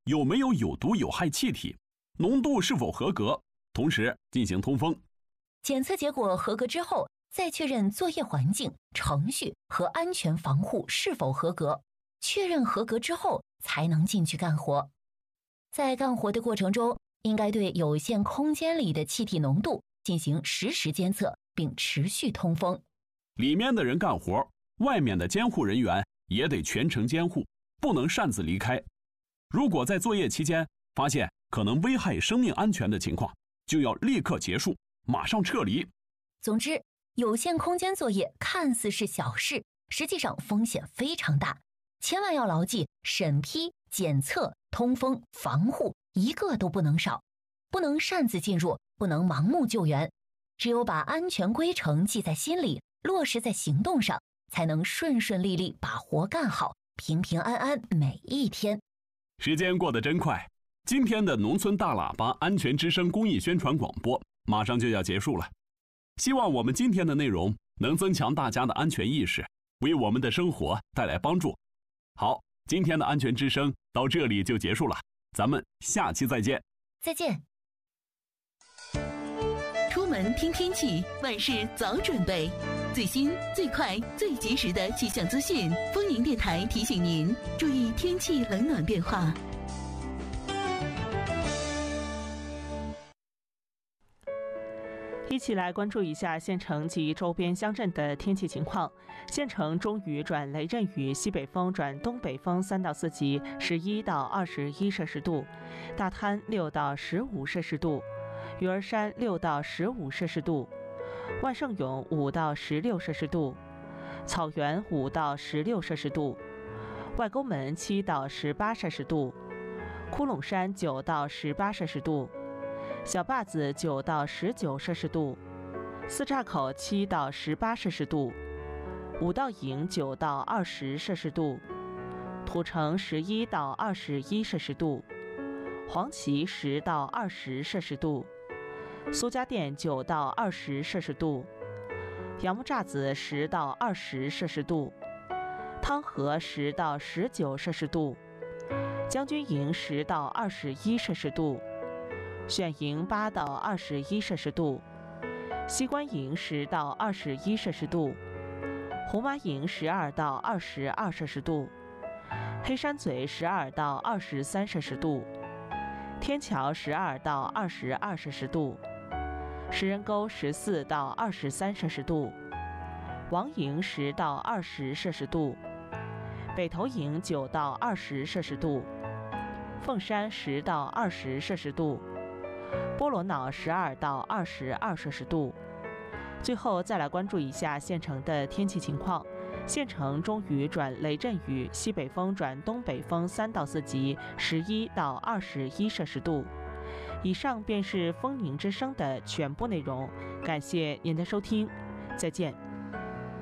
有没有有毒有害气体，浓度是否合格，同时进行通风。 检测结果合格之后，再确认作业环境、程序和安全防护是否合格，确认合格之后才能进去干活。在干活的过程中，应该对有限空间里的气体浓度进行实时监测，并持续通风。 里面的人干活，外面的监护人员也得全程监护，不能擅自离开。如果在作业期间发现可能危害生命安全的情况，就要立刻结束，马上撤离。 总之，有限空间作业看似是小事，实际上风险非常大，千万要牢记审批、检测、通风、防护一个都不能少，不能擅自进入，不能盲目救援。只有把安全规程记在心里，落实在行动上，才能顺顺利利把活干好，平平安安每一天。 时间过得真快，今天的农村大喇叭安全之声公益宣传广播马上就要结束了。希望我们今天的内容能增强大家的安全意识，为我们的生活带来帮助。好，今天的安全之声到这里就结束了，咱们下期再见。 再见。 出门听天气，万事早准备。最新、最快、最及时的气象资讯，丰宁电台提醒您注意天气冷暖变化。 一起来关注一下县城及周边乡镇的天气情况。县城中雨转雷阵雨，西北风转东北风3到4级，11到21摄氏度；大滩6到15摄氏度；鱼儿山6到15摄氏度；万盛涌5到16摄氏度；草原5到16摄氏度；外沟门7到18摄氏度；窟窿山9到18摄氏度；小坝子9到19摄氏度，四岔口7到18摄氏度，五道营9到20摄氏度，土城11到21摄氏度，黄岐10到20摄氏度，苏家店9到20摄氏度，杨木栅子10到20摄氏度，汤河10到19摄氏度，将军营10到21摄氏度，选营8到21摄氏度，西关营10到21摄氏度，红麻营12到22摄氏度，黑山嘴12到23摄氏度，天桥12到22摄氏度，石人沟14到23摄氏度，王营10到20摄氏度，北头营9到20摄氏度，凤山10到20摄氏度，波罗瑙12到22摄氏度。最后再来关注一下县城的天气情况。县城中雨转雷阵雨，西北风转东北风3到4级，11到21摄氏度。以上便是丰宁之声的全部内容，感谢您的收听，再见。